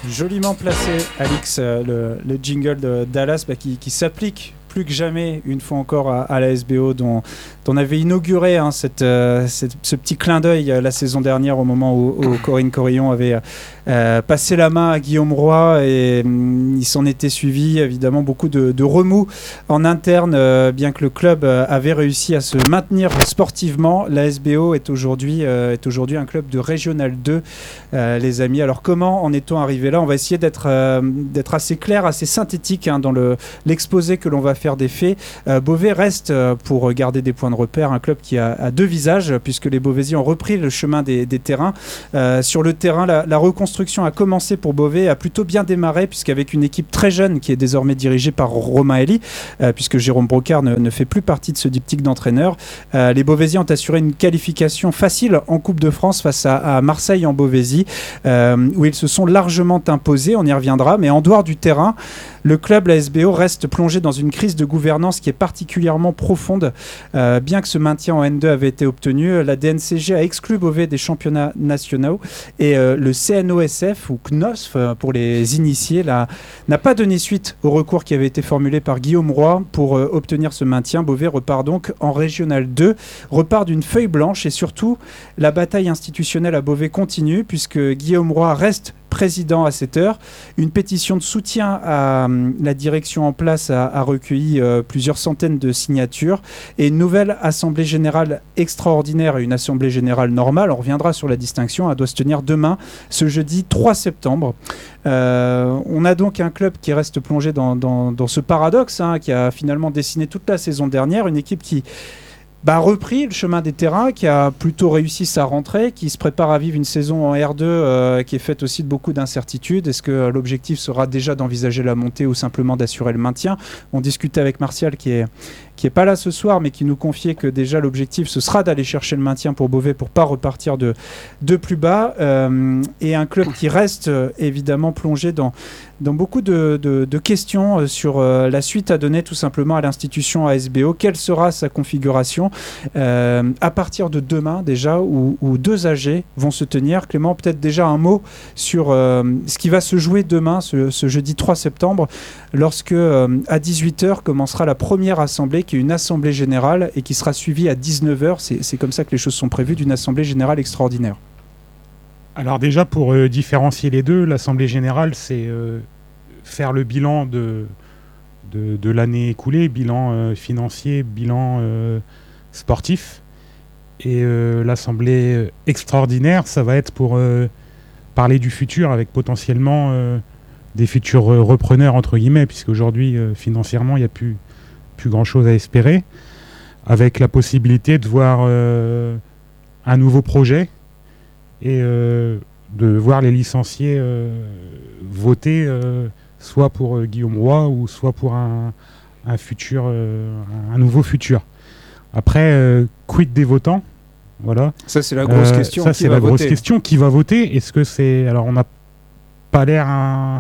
Joliment placé, Alix, le jingle de Dallas qui s'applique plus que jamais, une fois encore, à la SBO, dont on avait inauguré ce petit clin d'œil la saison dernière, au moment où Corinne Corillon avait passé la main à Guillaume Roy, et il s'en était suivi évidemment beaucoup de remous en interne, bien que le club avait réussi à se maintenir sportivement. La SBO est aujourd'hui un club de Régional 2, les amis. Alors comment en est-on arrivé là ? On va essayer d'être assez clair, assez synthétique dans l'exposé que l'on va faire des faits. Beauvais reste, pour garder des points de repère, un club qui a deux visages, puisque les Beauvaisiens ont repris le chemin des terrains. Sur le terrain, la reconstruction a commencé pour Beauvais, a plutôt bien démarré, puisqu'avec une équipe très jeune qui est désormais dirigée par Romain Elie, puisque Jérôme Brocard ne fait plus partie de ce diptyque d'entraîneurs. Les Beauvaisiens ont assuré une qualification facile en Coupe de France face à Marseille en Beauvaisis, où ils se sont largement imposés, on y reviendra, mais en dehors du terrain, le club, la SBO, reste plongé dans une crise de gouvernance qui est particulièrement profonde. Bien que ce maintien en N2 avait été obtenu, la DNCG a exclu Beauvais des championnats nationaux, et le CNOSF, ou CNOSF pour les initiés, n'a pas donné suite au recours qui avait été formulé par Guillaume Roy pour obtenir ce maintien. Beauvais repart donc en Régional 2, repart d'une feuille blanche, et surtout la bataille institutionnelle à Beauvais continue, puisque Guillaume Roy reste président à cette heure. Une pétition de soutien à la direction en place a recueilli plusieurs centaines de signatures, et une nouvelle assemblée générale extraordinaire et une assemblée générale normale, on reviendra sur la distinction, elle doit se tenir demain, ce jeudi 3 septembre. On a donc un club qui reste plongé dans ce paradoxe, qui a finalement dessiné toute la saison dernière, une équipe qui repris le chemin des terrains, qui a plutôt réussi sa rentrée, qui se prépare à vivre une saison en R2 qui est faite aussi de beaucoup d'incertitudes. Est-ce que l'objectif sera déjà d'envisager la montée ou simplement d'assurer le maintien ? On discutait avec Martial qui est pas là ce soir, mais qui nous confiait que déjà l'objectif ce sera d'aller chercher le maintien pour Beauvais pour pas repartir de plus bas, et un club qui reste évidemment plongé dans beaucoup de questions sur la suite à donner tout simplement à l'institution ASBO. Quelle sera sa configuration à partir de demain déjà, où deux AG vont se tenir? Clément, peut-être déjà un mot sur ce qui va se jouer demain, ce jeudi 3 septembre, lorsque à 18h commencera la première assemblée, qui est une assemblée générale et qui sera suivie à 19h. C'est comme ça que les choses sont prévues, d'une assemblée générale extraordinaire. Alors déjà, pour différencier les deux, l'Assemblée Générale, c'est faire le bilan de l'année écoulée, bilan financier, bilan sportif. Et l'Assemblée extraordinaire, ça va être pour parler du futur, avec potentiellement des futurs repreneurs, entre guillemets, puisqu'aujourd'hui, financièrement, il n'y a plus grand-chose à espérer, avec la possibilité de voir un nouveau projet, et de voir les licenciés voter soit pour Guillaume Roy ou soit pour un nouveau futur. Après, quid des votants ? Voilà. Ça, c'est la grosse question. Ça, c'est la grosse question. Qui va voter ? Est-ce que c'est... Alors, on n'a pas l'air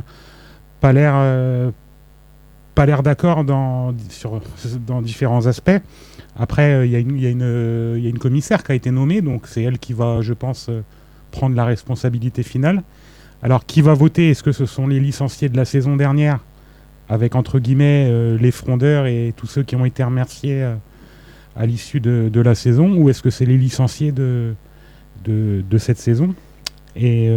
d'accord dans différents aspects. Après, il y a une commissaire qui a été nommée, donc c'est elle qui va, je pense, prendre la responsabilité finale. Alors, qui va voter ? Est-ce que ce sont les licenciés de la saison dernière, avec entre guillemets les frondeurs et tous ceux qui ont été remerciés à l'issue de la saison, ou est-ce que c'est les licenciés de cette saison ? Et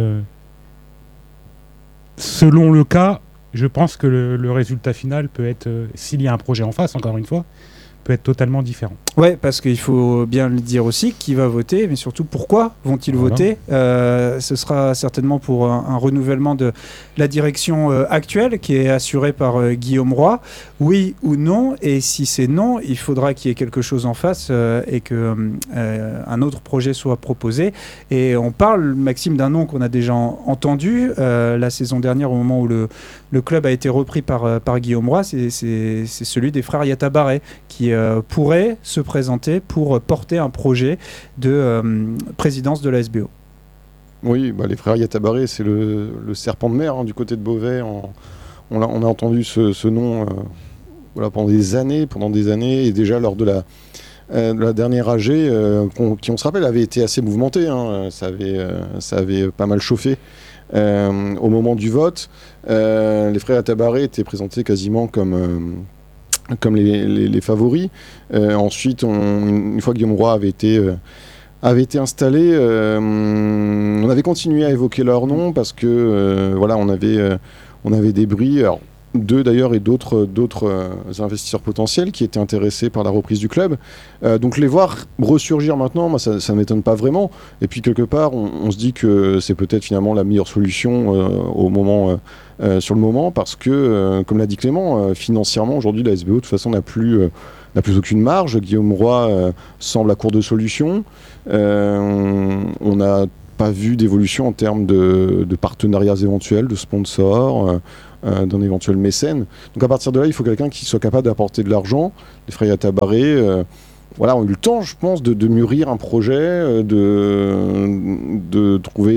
selon le cas, je pense que le résultat final peut être, s'il y a un projet en face, encore une fois, peut être totalement différent. Ouais, parce qu'il faut bien le dire aussi, qui va voter, mais surtout pourquoi vont-ils voter ? Ce sera certainement pour un renouvellement de la direction actuelle, qui est assurée par Guillaume Roy, oui ou non, et si c'est non, il faudra qu'il y ait quelque chose en face et qu'un autre projet soit proposé. Et on parle, Maxime, d'un nom qu'on a déjà entendu la saison dernière, au moment où le club a été repris par Guillaume Roy, c'est celui des frères Yatabaré, qui pourrait se présenter pour porter un projet de présidence de la SBO. Oui, les frères Yatabaré, c'est le serpent de mer du côté de Beauvais. On a entendu ce nom pendant des années, et déjà lors de la dernière AG, qui on se rappelle avait été assez mouvementée, ça avait pas mal chauffé au moment du vote, les frères Atabaré étaient présentés quasiment comme les favoris. Ensuite, une fois que Guillaume Roy avait été installé, on avait continué à évoquer leur nom parce que voilà, on avait des bruits. Alors, d'eux d'ailleurs et d'autres investisseurs potentiels qui étaient intéressés par la reprise du club. Donc les voir ressurgir maintenant, moi, ça ne m'étonne pas vraiment. Et puis quelque part, on se dit que c'est peut-être finalement la meilleure solution sur le moment, parce que, comme l'a dit Clément, financièrement, aujourd'hui, la SBO, de toute façon, n'a plus aucune marge. Guillaume Roy semble à court de solutions. On n'a pas vu d'évolution en termes de partenariats éventuels, de sponsors, d'un éventuel mécène. Donc à partir de là, il faut quelqu'un qui soit capable d'apporter de l'argent. Les frères Tabaré ont eu le temps, je pense, de mûrir un projet, de trouver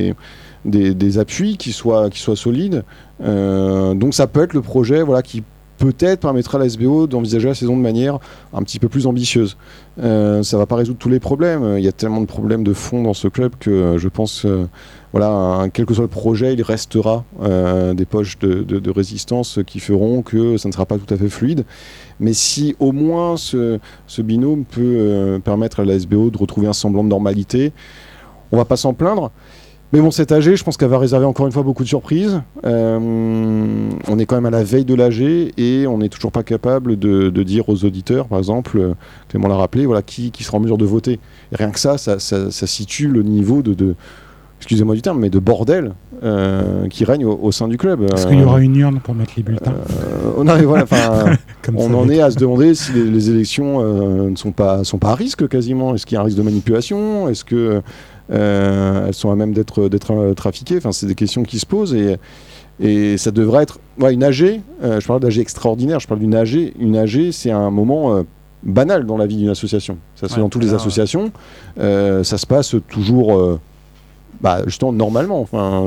des appuis qui soient solides. Donc ça peut être le projet qui peut-être permettra à la SBO d'envisager la saison de manière un petit peu plus ambitieuse. Ça ne va pas résoudre tous les problèmes. Il y a tellement de problèmes de fond dans ce club que je pense quel que soit le projet, il restera des poches de résistance qui feront que ça ne sera pas tout à fait fluide. Mais si au moins ce binôme peut permettre à la SBO de retrouver un semblant de normalité, on ne va pas s'en plaindre. Mais bon, cette AG, je pense qu'elle va réserver encore une fois beaucoup de surprises. On est quand même à la veille de l'AG et on n'est toujours pas capable de dire aux auditeurs, par exemple, Clément l'a rappelé, qui sera en mesure de voter. Et rien que ça situe le niveau de excusez-moi du terme, mais de bordel qui règne au sein du club. Est-ce qu'il y aura une urne pour mettre les bulletins non, mais voilà, on en est à se demander si les élections ne sont pas à risque quasiment. Est-ce qu'il y a un risque de manipulation ? Est-ce que elles sont à même d'être trafiquées ? Enfin, c'est des questions qui se posent et ça devrait être une AG. Je parle d'AG extraordinaire. Je parle d'une AG. Une AG, c'est un moment banal dans la vie d'une association. Ça se fait dans toutes les associations. Ça se passe toujours. Justement, normalement,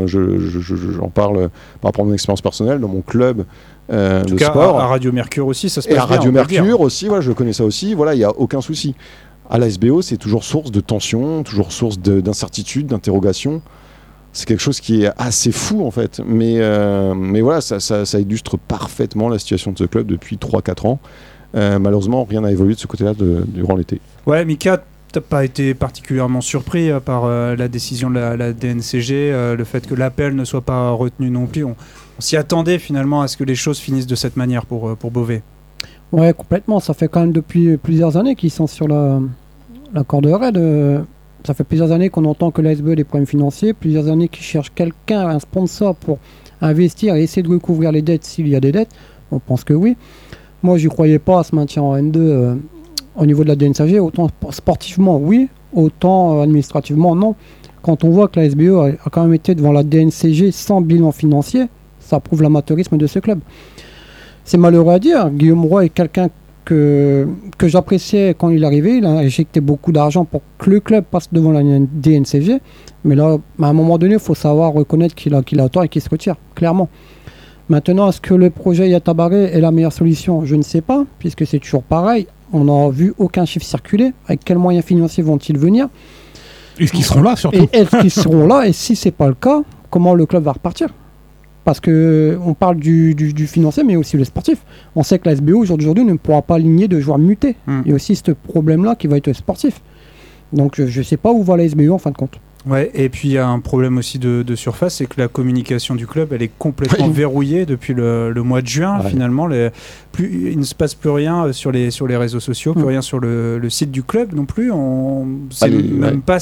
j'en parle par rapport à mon expérience personnelle dans mon club de sport. À Radio Mercure aussi, ça se passe bien. Et à Radio bien, Mercure aussi, je connais ça aussi. Il n'y a aucun souci. À la SBO, c'est toujours source de tension, toujours source d'incertitude, d'interrogation. C'est quelque chose qui est assez fou en fait. Mais voilà, ça illustre parfaitement la situation de ce club depuis 3-4 ans. Malheureusement, rien n'a évolué de ce côté-là durant l'été. Ouais, Mika, t'as pas été particulièrement surpris par la décision de la DNCG, le fait que l'appel ne soit pas retenu non plus. On s'y attendait finalement à ce que les choses finissent de cette manière pour Beauvais. Ouais, complètement. Ça fait quand même depuis plusieurs années qu'ils sont sur la corde raide. Ça fait plusieurs années qu'on entend que l'ASBE a des problèmes financiers, plusieurs années qu'ils cherchent quelqu'un, un sponsor pour investir et essayer de recouvrir les dettes s'il y a des dettes. On pense que oui. Moi, j'y croyais pas à ce maintien en N2 au niveau de la DNCG. Autant sportivement, oui. Autant administrativement, non. Quand on voit que la SBE a quand même été devant la DNCG sans bilan financier, ça prouve l'amateurisme de ce club. C'est malheureux à dire. Guillaume Roy est quelqu'un que j'appréciais quand il arrivait. Il a injecté beaucoup d'argent pour que le club passe devant la DNCG. Mais là, à un moment donné, il faut savoir reconnaître qu'il a tort et qu'il se retire, clairement. Maintenant, est-ce que le projet Yatabaré est la meilleure solution ? Je ne sais pas, puisque c'est toujours pareil. On n'a vu aucun chiffre circuler. Avec quels moyens financiers vont-ils venir ? Est-ce qu'ils seront là, surtout ? Et est-ce qu'ils seront là ? Et si ce n'est pas le cas, comment le club va repartir ? Parce qu'on parle du financier, mais aussi le sportif. On sait que la SBO, aujourd'hui, ne pourra pas aligner de joueurs mutés. Il y a aussi ce problème-là qui va être sportif. Donc, je ne sais pas où va la SBO en fin de compte. Ouais, et puis il y a un problème aussi de surface, c'est que la communication du club, elle est complètement verrouillée depuis le mois de juin. Ouais. Finalement, il ne se passe plus rien sur les réseaux sociaux, plus rien sur le site du club non plus. On ne sait même pas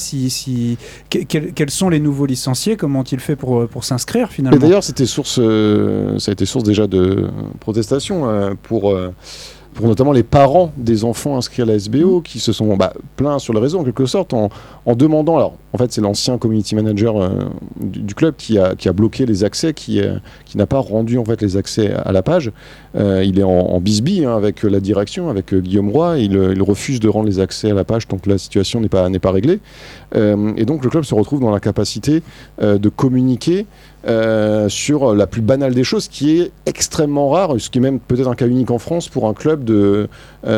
quels sont les nouveaux licenciés, comment ont-ils fait pour s'inscrire finalement. Et d'ailleurs, ça a été source déjà de protestation pour notamment les parents des enfants inscrits à la SBO qui se sont plaints sur les réseaux en quelque sorte en demandant. Alors en fait c'est l'ancien community manager du club qui a bloqué les accès, qui n'a pas rendu en fait les accès à la page. Il est en bisbille avec la direction, avec Guillaume Roy. Il refuse de rendre les accès à la page tant que la situation n'est pas réglée. Et donc le club se retrouve dans l'incapacité de communiquer sur la plus banale des choses, qui est extrêmement rare, ce qui est même peut-être un cas unique en France pour un club de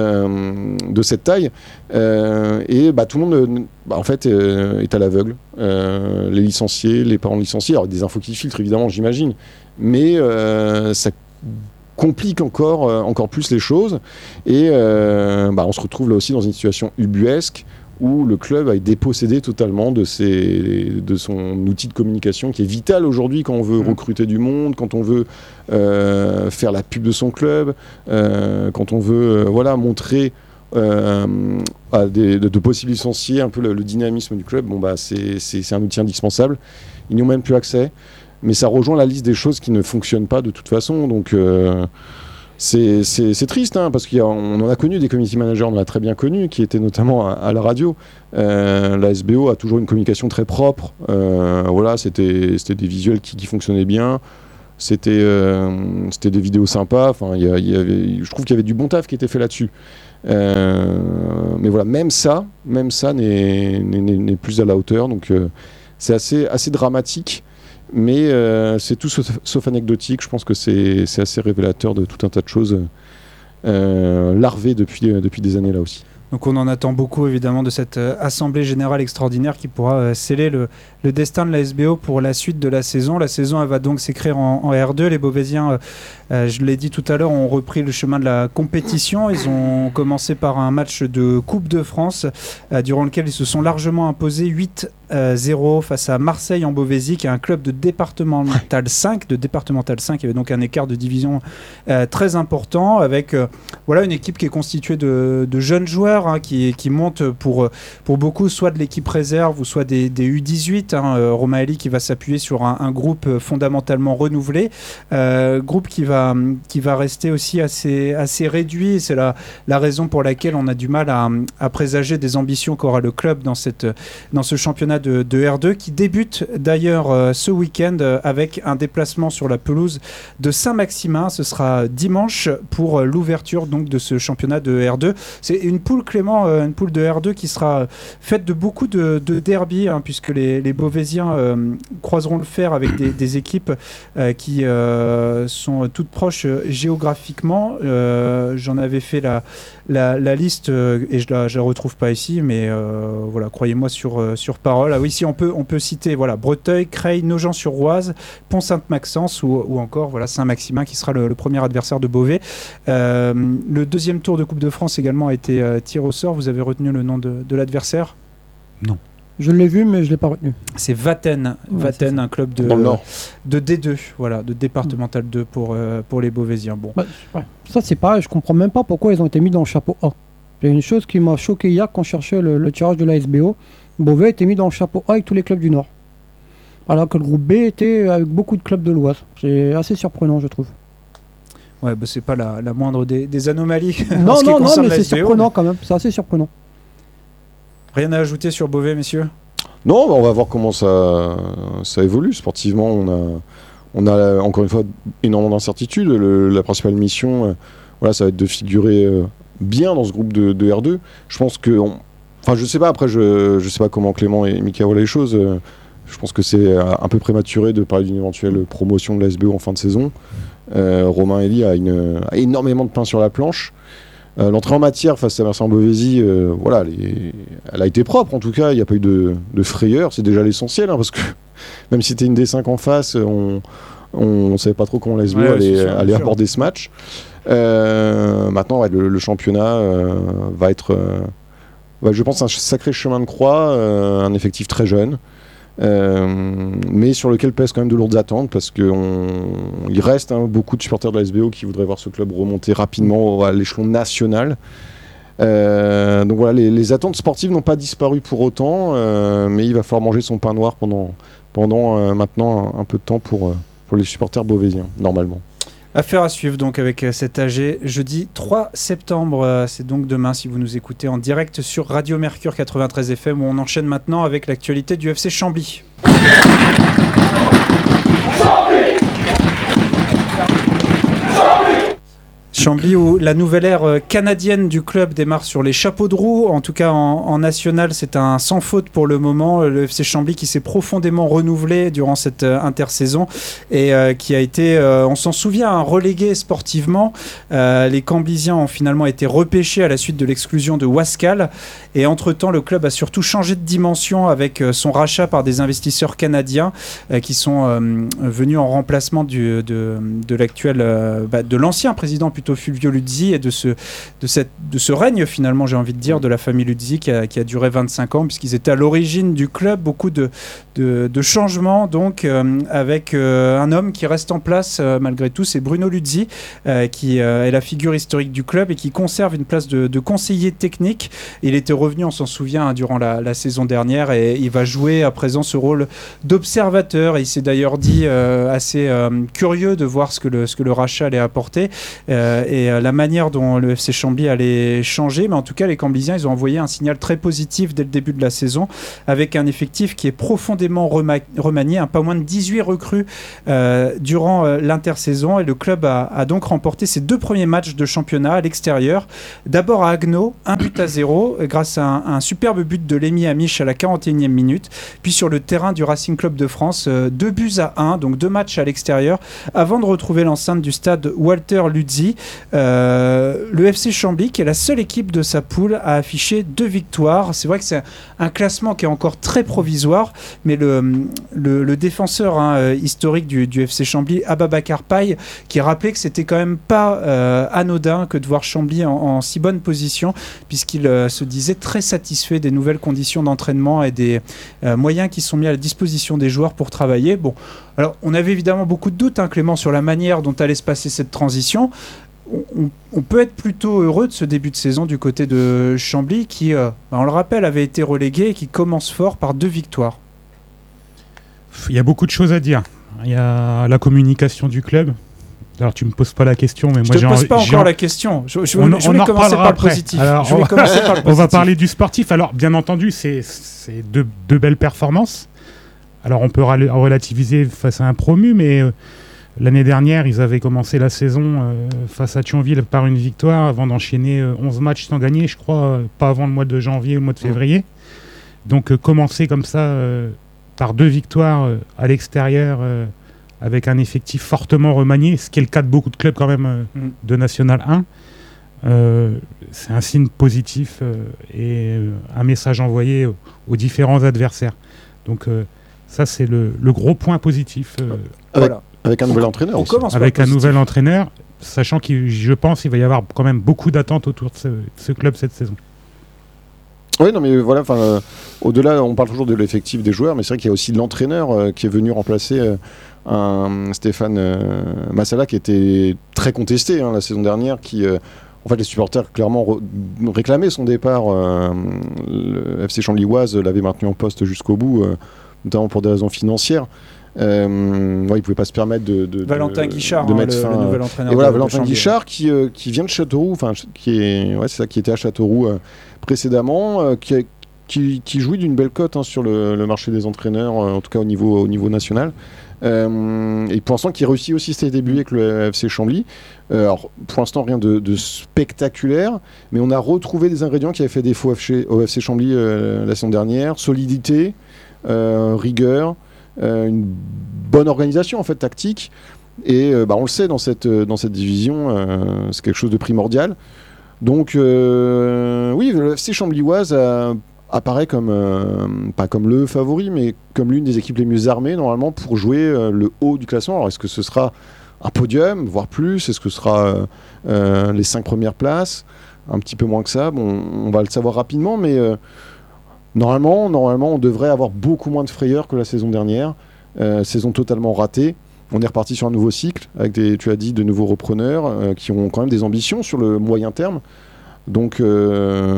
cette taille. Et tout le monde en fait est à l'aveugle. Les licenciés, les parents licenciés, alors des infos qui filtrent évidemment, j'imagine, mais ça complique encore plus les choses. Et on se retrouve là aussi dans une situation ubuesque où le club a dépossédé totalement de son outil de communication qui est vital aujourd'hui quand on veut recruter du monde, quand on veut faire la pub de son club, quand on veut montrer à de possibles licenciés un peu le dynamisme du club. C'est un outil indispensable. Ils n'y ont même plus accès, mais ça rejoint la liste des choses qui ne fonctionnent pas de toute façon. Donc c'est triste, parce qu'on en a connu des community managers, on en a très bien connu, qui étaient notamment à la radio. La SBO a toujours une communication très propre. C'était des visuels qui fonctionnaient bien. C'était des vidéos sympas. Je trouve qu'il y avait du bon taf qui était fait là-dessus. Mais voilà, même ça n'est plus à la hauteur. Donc c'est assez dramatique. Mais c'est tout sauf anecdotique. Je pense que c'est assez révélateur de tout un tas de choses larvées depuis des années là aussi. Donc on en attend beaucoup évidemment de cette assemblée générale extraordinaire qui pourra sceller le destin de la SBO pour la suite de la saison. La saison elle va donc s'écrire en R2. Les Beauvaisiens, je l'ai dit tout à l'heure, ont repris le chemin de la compétition. Ils ont commencé par un match de Coupe de France durant lequel ils se sont largement imposés 8-0 face à Marseille en Beauvaisis, qui est un club de départemental 5. Il y avait donc un écart de division très important avec une équipe qui est constituée de jeunes joueurs qui montent pour beaucoup soit de l'équipe réserve ou soit des U18. Romain Elie qui va s'appuyer sur un groupe fondamentalement renouvelé, groupe qui va rester aussi assez réduit. C'est la raison pour laquelle on a du mal à présager des ambitions qu'aura le club dans ce championnat de R2 qui débute d'ailleurs ce week-end avec un déplacement sur la pelouse de Saint-Maximin. Ce sera dimanche pour l'ouverture donc de ce championnat de R2. C'est une poule, Clément, une poule de R2 qui sera faite de beaucoup de derbies, puisque les Beauvaisiens croiseront le fer avec des équipes qui sont toutes proches géographiquement. J'en avais fait la liste et je la retrouve pas ici, mais croyez-moi sur parole. Ah oui, si on peut citer Breteuil, Creil, Nogent-sur-Oise, Pont-Sainte-Maxence ou encore Saint-Maximin qui sera le premier adversaire de Beauvais. Le deuxième tour de Coupe de France également a été tiré au sort. Vous avez retenu le nom de l'adversaire ? Non. Je l'ai vu, mais je ne l'ai pas retenu. C'est Vatten, un club de D2, de départemental 2 pour les Beauvaisiens. Bon. Ça, c'est pareil, je ne comprends même pas pourquoi ils ont été mis dans le chapeau A. C'est une chose qui m'a choqué hier quand je cherchais le tirage de la SBO. Beauvais était mis dans le chapeau A avec tous les clubs du Nord. Alors que le groupe B était avec beaucoup de clubs de l'Oise. C'est assez surprenant, je trouve. Ouais, c'est pas la moindre des anomalies. Non, mais c'est surprenant quand même. C'est assez surprenant. Rien à ajouter sur Beauvais, messieurs ? Non, on va voir comment ça évolue. Sportivement, on a encore une fois énormément d'incertitudes. La principale mission, ça va être de figurer bien dans ce groupe de R2. Je pense que... je sais pas, après, je sais pas comment Clément et Mika voient les choses. Je pense que c'est un peu prématuré de parler d'une éventuelle promotion de la SBO en fin de saison. Romain Elie a énormément de pain sur la planche. L'entrée en matière face à Marseille-en-Beauvaisis, elle a été propre en tout cas, il n'y a pas eu de frayeur, c'est déjà l'essentiel, parce que même si c'était une D5 en face, on ne savait pas trop comment la SBO allait aborder ce match. Maintenant, le championnat va être, je pense, un sacré chemin de croix, un effectif très jeune. Mais sur lequel pèsent quand même de lourdes attentes parce qu'il reste beaucoup de supporters de la SBO qui voudraient voir ce club remonter rapidement à l'échelon national. Donc les attentes sportives n'ont pas disparu pour autant, mais il va falloir manger son pain noir pendant maintenant un peu de temps pour les supporters beauvaisiens, normalement. Affaire à suivre donc avec cet AG jeudi 3 septembre. C'est donc demain si vous nous écoutez en direct sur Radio Mercure 93 FM où on enchaîne maintenant avec l'actualité du FC Chambly. Chambly où la nouvelle ère canadienne du club démarre sur les chapeaux de roue. En tout cas en national, c'est un sans faute pour le moment. Le FC Chambly qui s'est profondément renouvelé durant cette intersaison et qui a été, on s'en souvient, relégué sportivement. Les Camblisiens ont finalement été repêchés à la suite de l'exclusion de Wascal. Et entre-temps, le club a surtout changé de dimension avec son rachat par des investisseurs canadiens qui sont venus en remplacement de l'actuel, de l'ancien président plutôt Fulvio Luzzi et de ce règne finalement, j'ai envie de dire, de la famille Luzzi qui a duré 25 ans puisqu'ils étaient à l'origine du club. Beaucoup de changements donc avec un homme qui reste en place malgré tout, c'est Bruno Luzzi qui est la figure historique du club et qui conserve une place de conseiller technique. Il était revenu, on s'en souvient, durant la saison dernière et il va jouer à présent ce rôle d'observateur. Il s'est d'ailleurs dit assez curieux de voir ce que le rachat allait apporter et la manière dont le FC Chambly allait changer. Mais en tout cas, les Camblisiens, ils ont envoyé un signal très positif dès le début de la saison avec un effectif qui est profondément remanié, pas moins de 18 recrues durant l'intersaison et le club a donc remporté ses 2 premiers matchs de championnat à l'extérieur. D'abord à Haguenau, 1-0 grâce à un superbe but de Lémi Amiche à la 41e minute. Puis sur le terrain du Racing Club de France, 2-1, donc 2 matchs à l'extérieur avant de retrouver l'enceinte du stade Walter Luzzi. Le FC Chambly, qui est la seule équipe de sa poule à afficher 2 victoires. C'est vrai que c'est un classement qui est encore très provisoire, mais le défenseur historique du FC Chambly, Ababakar Paye, qui rappelait que c'était quand même pas anodin que de voir Chambly en si bonne position, puisqu'il se disait très satisfait des nouvelles conditions d'entraînement et des moyens qui sont mis à la disposition des joueurs pour travailler. Bon, alors on avait évidemment beaucoup de doutes, Clément, sur la manière dont allait se passer cette transition. On peut être plutôt heureux de ce début de saison du côté de Chambly qui, on le rappelle, avait été relégué et qui commence fort par 2 victoires. Il y a beaucoup de choses à dire. Il y a la communication du club. Alors tu me poses pas la question, mais moi je te pose pas encore la question. Je vais commencer par le positif. Alors, on va parler du sportif. Alors bien entendu, c'est deux belles performances. Alors on peut relativiser face à un promu, mais l'année dernière, ils avaient commencé la saison face à Thionville par une victoire avant d'enchaîner 11 matchs sans gagner, je crois, pas avant le mois de janvier ou le mois de février. Donc commencer comme ça par 2 victoires à l'extérieur avec un effectif fortement remanié, ce qui est le cas de beaucoup de clubs quand même de National 1, c'est un signe positif et un message envoyé aux différents adversaires. Donc ça c'est le gros point positif. Avec un nouvel entraîneur aussi. Avec un nouvel entraîneur, sachant que je pense qu'il va y avoir quand même beaucoup d'attentes autour de ce club cette saison. Oui, non, mais voilà, au-delà, on parle toujours de l'effectif des joueurs, mais c'est vrai qu'il y a aussi l'entraîneur qui est venu remplacer un Stéphane Massala qui était très contesté la saison dernière, qui, en fait, les supporters clairement réclamaient son départ. Le FC Chambly-Oise l'avait maintenu en poste jusqu'au bout, notamment pour des raisons financières. Il ne pouvait pas se permettre de Valentin Guichard, de mettre fin, le nouvel entraîneur. Et voilà, Valentin Guichard qui vient de Châteauroux, qui était à Châteauroux précédemment, qui jouit d'une belle cote sur le marché des entraîneurs, en tout cas au niveau national. Et pour l'instant, qui réussit aussi ses débuts avec le FC Chambly. Alors, pour l'instant, rien de spectaculaire, mais on a retrouvé des ingrédients qui avaient fait défaut au FC Chambly la saison dernière. Solidité, rigueur, une bonne organisation en fait tactique. Et on le sait dans cette division, c'est quelque chose de primordial. Donc, oui, le FC Chambly-Oise apparaît comme, pas comme le favori, mais comme l'une des équipes les mieux armées, normalement, pour jouer le haut du classement. Alors, est-ce que ce sera un podium, voire plus? Est-ce que ce sera les 5 premières places? Un petit peu moins que ça. Bon, on va le savoir rapidement, mais normalement, on devrait avoir beaucoup moins de frayeur que la saison dernière. Saison totalement ratée. On est reparti sur un nouveau cycle, avec tu as dit, de nouveaux repreneurs qui ont quand même des ambitions sur le moyen terme. Donc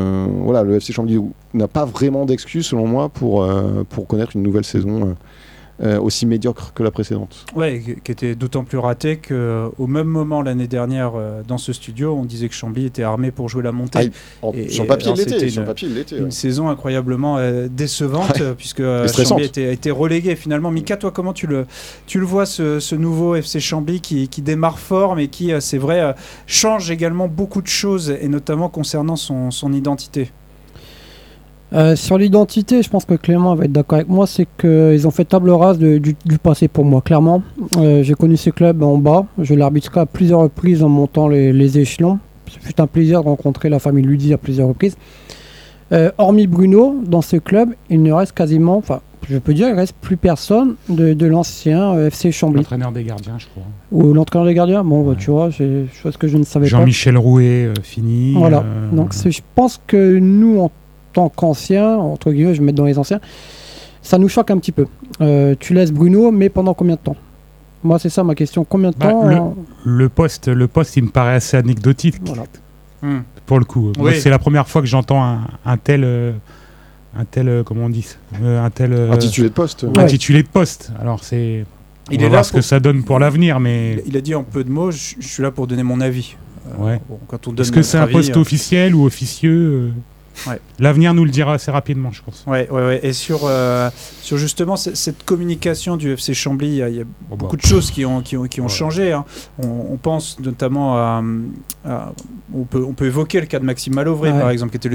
le FC Chambly n'a pas vraiment d'excuses selon moi pour connaître une nouvelle saison aussi médiocre que la précédente. Ouais, qui était d'autant plus raté qu'au même moment l'année dernière, dans ce studio, on disait que Chambly était armé pour jouer la montée. Sur le papier, il l'était. Une saison incroyablement décevante, puisque Chambly a été relégué finalement. Mika, toi, comment tu le vois, ce nouveau FC Chambly qui démarre fort, mais qui, c'est vrai, change également beaucoup de choses, et notamment concernant son identité? Sur l'identité, je pense que Clément va être d'accord avec moi, c'est qu'ils ont fait table rase du passé pour moi, clairement. J'ai connu ce club en bas, je l'ai arbitré à plusieurs reprises en montant les échelons. Ce fut un plaisir de rencontrer la famille Ludi à plusieurs reprises. Hormis Bruno, dans ce club, il ne reste quasiment, enfin, je peux dire, il ne reste plus personne de l'ancien FC Chambly. L'entraîneur des gardiens, je crois. Ou l'entraîneur des gardiens, bon, ouais. Tu vois, c'est chose que je ne savais pas. Jean-Michel Rouet, fini. Voilà, donc je pense que nous, en tant qu'anciens, entre guillemets, je vais me mettre dans les anciens, ça nous choque un petit peu. Tu laisses Bruno, mais pendant combien de temps? Moi, c'est ça ma question. Combien de temps le poste, il me paraît assez anecdotique. Voilà. Pour le coup. Oui. Moi, c'est la première fois que j'entends un tel comment on dit, intitulé de poste. Intitulé de poste. Alors c'est. On va voir ce que ça donne pour l'avenir, mais. Il a dit en peu de mots, je suis là pour donner mon avis. Ouais. Bon, quand on donne Est-ce que c'est un avis, poste officiel ou officieux? Ouais. L'avenir nous le dira assez rapidement, je pense. Ouais. Et sur justement cette communication du FC Chambly, il y a beaucoup de choses qui ont changé. Hein. On pense notamment à on peut évoquer le cas de Maxime Malovray, par exemple, qui était le